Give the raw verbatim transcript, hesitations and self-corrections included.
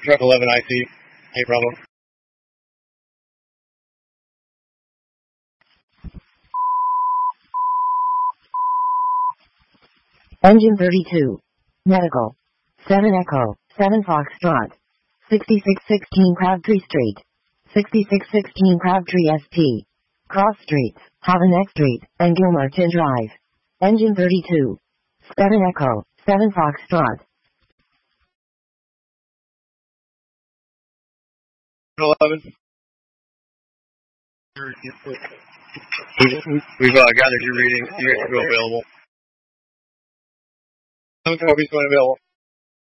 Truck eleven I C. Hey, Bravo. Engine thirty-two. Medical. seven Echo. seven Foxtrot. sixty-six sixteen Crabtree Street. sixty-six sixteen Crabtree S T. Cross Streets, Haveneck Street, and Gilmartin Drive. Engine thirty-two. seven Echo. seven Foxtrot. eleven. We've, we've uh, gathered your reading. You're available. Seven copies going available.